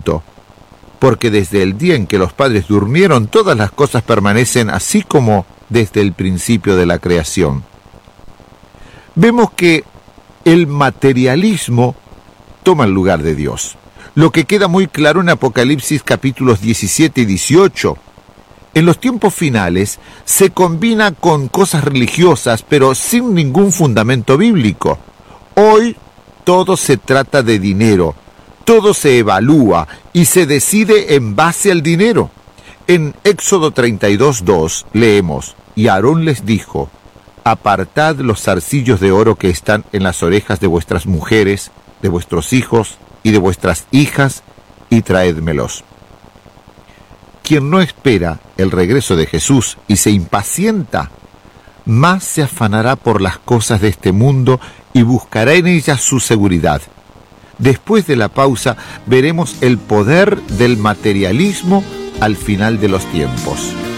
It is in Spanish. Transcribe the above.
Testamento, porque desde el día en que los padres durmieron, todas las cosas permanecen así como desde el principio de la creación. Vemos que el materialismo toma el lugar de Dios, lo que queda muy claro en Apocalipsis capítulos 17 y 18. En los tiempos finales se combina con cosas religiosas, pero sin ningún fundamento bíblico. Hoy todo se trata de dinero, todo se evalúa y se decide en base al dinero. En Éxodo 32:2 leemos: y Aarón les dijo: apartad los zarcillos de oro que están en las orejas de vuestras mujeres, de vuestros hijos y de vuestras hijas, y traédmelos. Quien no espera el regreso de Jesús y se impacienta, más se afanará por las cosas de este mundo y buscará en ellas su seguridad. Después de la pausa veremos el poder del materialismo al final de los tiempos.